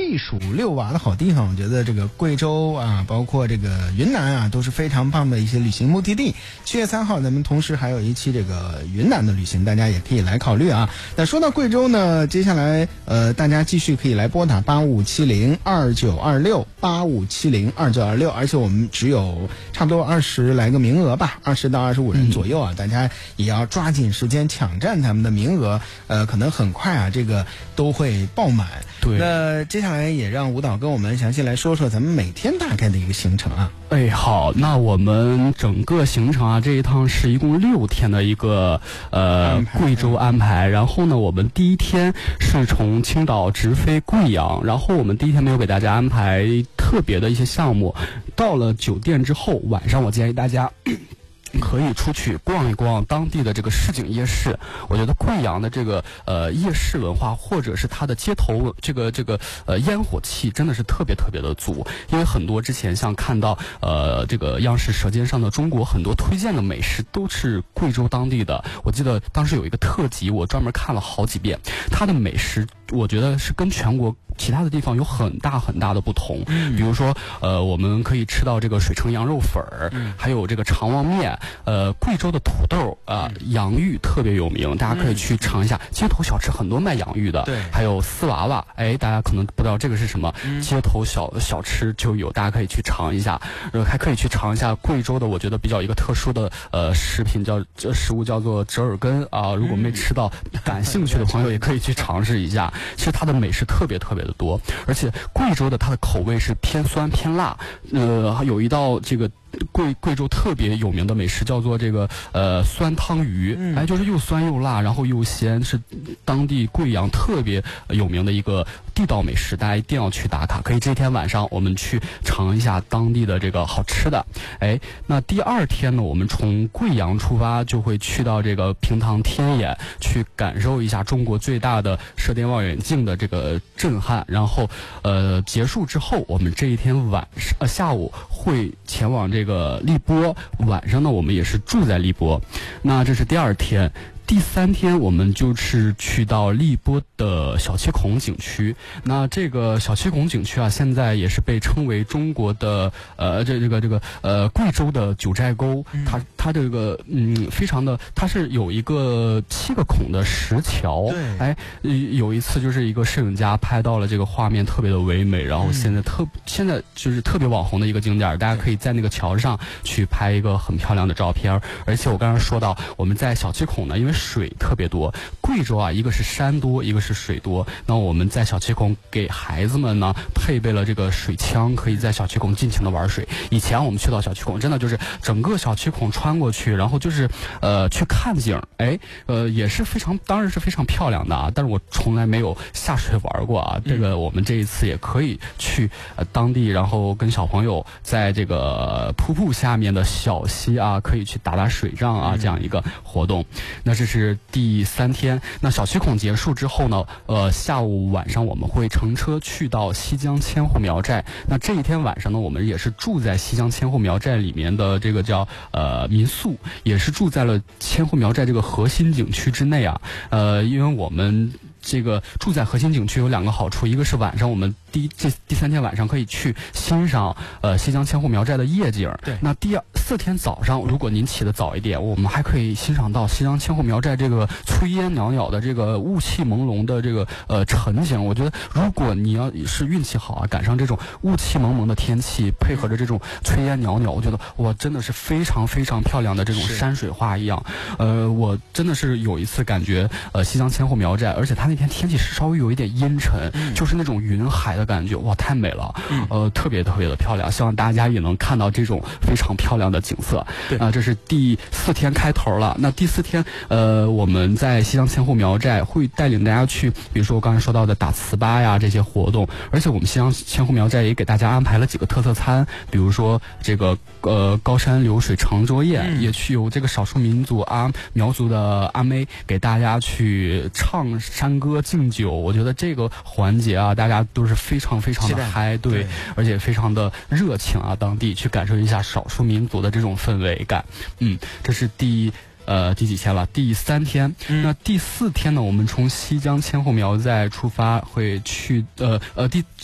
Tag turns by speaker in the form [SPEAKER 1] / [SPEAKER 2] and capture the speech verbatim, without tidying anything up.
[SPEAKER 1] 避暑遛娃的好地方，我觉得这个贵州啊，包括这个云南啊，都是非常棒的一些旅行目的地。七月三号咱们同时还有一期这个云南的旅行，大家也可以来考虑啊。那说到贵州呢，接下来呃大家继续可以来拨打八五七零二九二六八五七零二九二六，而且我们只有差不多二十来个名额吧，二十到二十五人左右啊，嗯、大家也要抓紧时间抢占他们的名额，呃，可能很快啊，这个都会爆满。
[SPEAKER 2] 对，
[SPEAKER 1] 那接下来也让舞蹈跟我们详细来说说咱们每天大概的一个行程啊。
[SPEAKER 2] 哎，好，那我们整个行程啊，这一趟是一共六天的一个呃贵州安排。然后呢，我们第一天是从青岛直飞贵阳，然后我们第一天没有给大家安排特别的一些项目。到了酒店之后，晚上我建议大家可以出去逛一逛当地的这个市井夜市。我觉得贵阳的这个呃夜市文化，或者是它的街头这个这个呃烟火气，真的是特别特别的足。因为很多之前像看到呃这个央视《舌尖上的中国》很多推荐的美食都是贵州当地的。我记得当时有一个特辑，我专门看了好几遍，它的美食我觉得是跟全国其他的地方有很大很大的不同。嗯、比如说呃我们可以吃到这个水城羊肉粉儿、嗯，还有这个长旺面。呃，贵州的土豆啊、呃，洋芋特别有名，大家可以去尝一下。街头小吃很多卖洋芋的，对，还有丝娃娃，哎，大家可能不知道这个是什么，嗯、街头小小吃就有，大家可以去尝一下。呃，还可以去尝一下贵州的，我觉得比较一个特殊的呃食品叫这食物叫做折耳根啊、呃，如果没吃到，嗯、感兴趣的朋友也可以去尝试一下。其实它的美食特别特别的多，而且贵州的它的口味是偏酸偏辣，呃，有一道这个。贵贵州特别有名的美食叫做这个呃酸汤鱼，嗯、哎，就是又酸又辣，然后又鲜，是当地贵阳特别有名的一个地道美食，大家一定要去打卡。可以这天晚上我们去尝一下当地的这个好吃的。哎，那第二天呢，我们从贵阳出发，就会去到这个平塘天眼，去感受一下中国最大的射电望远镜的这个震撼。然后呃结束之后，我们这一天晚呃下午会前往这个。这个荔波，晚上呢我们也是住在荔波。那这是第二天。第三天我们就是去到荔波的小七孔景区。那这个小七孔景区啊，现在也是被称为中国的呃这这个这个呃贵州的九寨沟。嗯、它它这个嗯非常的，它是有一个七个孔的石桥。对，哎，有一次就是一个摄影家拍到了这个画面，特别的唯美。然后现在特、嗯、现在就是特别网红的一个景点，大家可以在那个桥上去拍一个很漂亮的照片。而且我刚刚说到，我们在小七孔呢，因为水特别多，贵州啊，一个是山多，一个是水多。那我们在小七孔给孩子们呢配备了这个水枪，可以在小七孔尽情的玩水。以前我们去到小七孔，真的就是整个小七孔穿过去，然后就是呃去看景，哎，呃也是非常，当然是非常漂亮的啊。但是我从来没有下水玩过啊。这个我们这一次也可以去呃当地，然后跟小朋友在这个瀑布下面的小溪啊，可以去打打水仗啊，这样一个活动。那这是第三天。那小七孔结束之后呢，呃，下午晚上我们会乘车去到西江千户苗寨。那这一天晚上呢，我们也是住在西江千户苗寨里面的这个叫呃民宿，也是住在了千户苗寨这个核心景区之内啊。呃，因为我们这个住在核心景区有两个好处，一个是晚上我们第一这第三天晚上可以去欣赏呃西江千户苗寨的夜景。对。那第二四天早上，如果您起得早一点，我们还可以欣赏到西江千户苗寨这个炊烟袅袅的这个雾气朦胧的这个呃晨景。我觉得如果你要是运气好啊，赶上这种雾气蒙蒙的天气，配合着这种炊烟袅袅，我觉得哇，真的是非常非常漂亮的这种山水画一样。呃，我真的是有一次感觉呃西江千户苗寨，而且它那天天气是稍微有一点阴沉，嗯、就是那种云海的感觉，哇，太美了，嗯、呃，特别特别的漂亮。希望大家也能看到这种非常漂亮的景色。对啊、呃，这是第四天开头了。那第四天，呃，我们在西江千户苗寨会带领大家去，比如说我刚才说到的打糍粑呀这些活动，而且我们西江千户苗寨也给大家安排了几个特色餐，比如说这个呃高山流水长桌宴，嗯、也去有这个少数民族阿苗族的阿妹给大家去唱山歌敬酒。我觉得这个环节啊，大家都是非常非常的嗨，对，对，而且非常的热情啊，当地去感受一下少数民族的这种氛围感。嗯，这是第呃第几天了？第三天。嗯、那第四天呢，我们从西江千户苗寨出发，会去呃呃第。